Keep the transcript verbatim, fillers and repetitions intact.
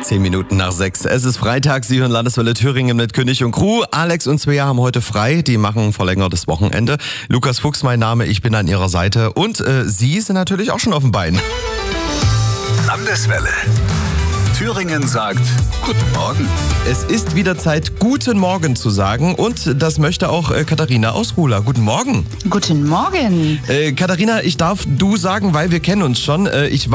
Zehn Minuten nach sechs. Es ist Freitag, Sie hören Landeswelle Thüringen mit König und Crew. Alex und Svea haben heute frei, die machen ein verlängertes Wochenende. Lukas Fuchs mein Name, ich bin an Ihrer Seite und äh, Sie sind natürlich auch schon auf dem Bein. Landeswelle. Thüringen sagt Guten Morgen. Es ist wieder Zeit, Guten Morgen zu sagen und das möchte auch äh, Katharina aus Ruhla. Guten Morgen. Guten Morgen. Äh, Katharina, ich darf du sagen, weil wir kennen uns schon. Äh, ich